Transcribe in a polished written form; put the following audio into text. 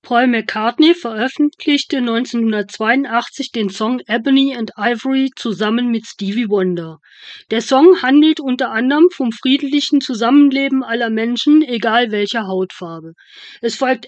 Paul McCartney veröffentlichte 1982 den Song Ebony and Ivory zusammen mit Stevie Wonder. Der Song handelt unter anderem vom friedlichen Zusammenleben aller Menschen, egal welcher Hautfarbe. Es folgt